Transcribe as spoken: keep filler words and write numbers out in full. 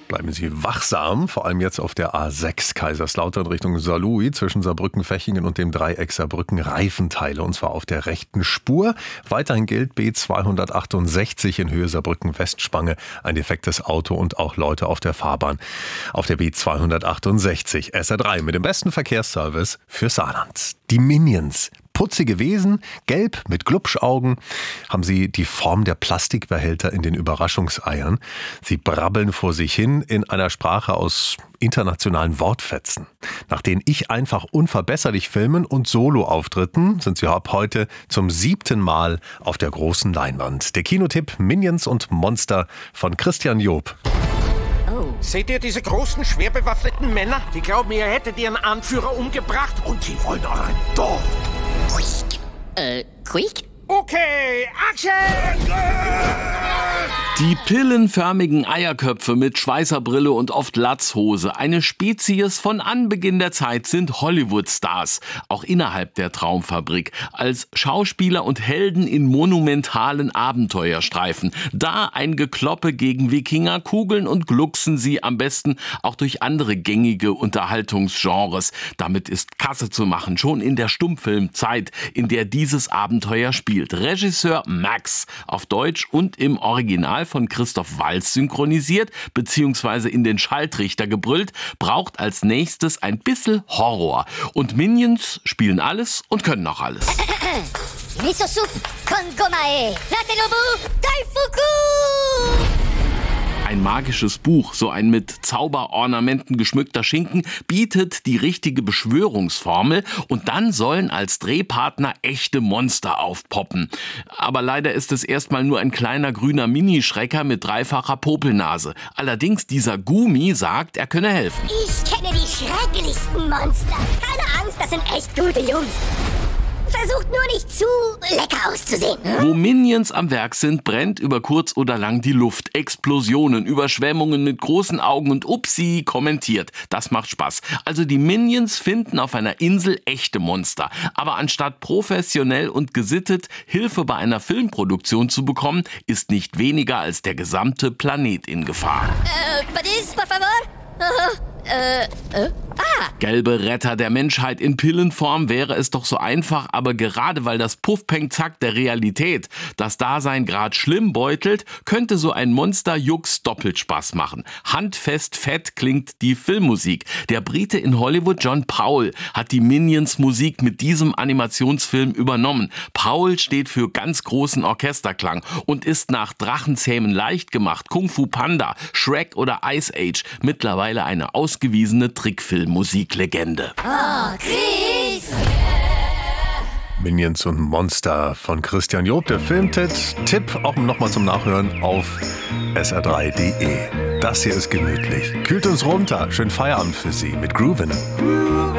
Bleiben Sie wachsam, vor allem jetzt auf der A sechs Kaiserslautern Richtung Saarlouis zwischen Saarbrücken-Fechingen und dem Dreieck Saarbrücken-Reifenteile, und zwar auf der rechten Spur. Weiterhin gilt B zweihundertachtundsechzig in Höhe Saarbrücken-Westspange, ein defektes Auto und auch Leute auf der Fahrbahn auf der B zweihundertachtundsechzig. S R drei mit dem besten Verkehrsservice für Saarland. Die Minions. Putzige Wesen, gelb mit Glubschaugen, haben sie die Form der Plastikbehälter in den Überraschungseiern. Sie brabbeln vor sich hin in einer Sprache aus internationalen Wortfetzen. Nach denen ich einfach unverbesserlich filmen und Solo-Auftritten sind sie ab heute zum siebten Mal auf der großen Leinwand. Der Kinotipp Minions und Monster von Christian Job. Seht ihr diese großen, schwer bewaffneten Männer? Die glauben, ihr hättet ihren Anführer umgebracht und sie wollen euren Tod. Äh, quick? Okay, Action! Die pillenförmigen Eierköpfe mit Schweißerbrille und oft Latzhose, eine Spezies von Anbeginn der Zeit, sind Hollywood-Stars, auch innerhalb der Traumfabrik, als Schauspieler und Helden in monumentalen Abenteuerstreifen. Da ein Gekloppe gegen Wikinger, kugeln und glucksen sie am besten auch durch andere gängige Unterhaltungsgenres. Damit ist Kasse zu machen, schon in der Stummfilmzeit, in der dieses Abenteuer spielt. Regisseur Max, auf Deutsch und im Original von Christoph Waltz synchronisiert bzw. in den Schalltrichter gebrüllt, braucht als nächstes ein bisschen Horror. Und Minions spielen alles und können auch alles. Miso Soup con gomae. Latelobu Daifuku! Ein magisches Buch, so ein mit Zauberornamenten geschmückter Schinken, bietet die richtige Beschwörungsformel und dann sollen als Drehpartner echte Monster aufpoppen. Aber leider ist es erstmal nur ein kleiner grüner Minischrecker mit dreifacher Popelnase. Allerdings dieser Gumi sagt, er könne helfen. Ich kenne die schrecklichsten Monster. Keine Angst, das sind echt gute Jungs. Versucht nur nicht zu lecker auszusehen. Wo Minions am Werk sind, brennt über kurz oder lang die Luft. Explosionen, Überschwemmungen mit großen Augen und Upsi kommentiert. Das macht Spaß. Also die Minions finden auf einer Insel echte Monster. Aber anstatt professionell und gesittet Hilfe bei einer Filmproduktion zu bekommen, ist nicht weniger als der gesamte Planet in Gefahr. Äh, was ist, por favor? Äh, äh, äh. Ah. Gelbe Retter der Menschheit in Pillenform wäre es doch so einfach, aber gerade weil das Puff-Peng-Zack der Realität das Dasein grad schlimm beutelt, könnte so ein Monster-Jux doppelt Spaß machen. Handfest fett klingt die Filmmusik. Der Brite in Hollywood, John Powell, hat die Minions-Musik mit diesem Animationsfilm übernommen. Powell steht für ganz großen Orchesterklang und ist nach Drachenzähmen leicht gemacht, Kung Fu Panda, Shrek oder Ice Age mittlerweile eine ausgewiesene Trickfilm-Musiklegende. Oh, Chris! Minions und Monster von Christian Job, der Filmtipp. Tipp auch nochmal zum Nachhören auf S R drei punkt de. Das hier ist gemütlich. Kühlt uns runter. Schönen Feierabend für Sie mit Groovin'.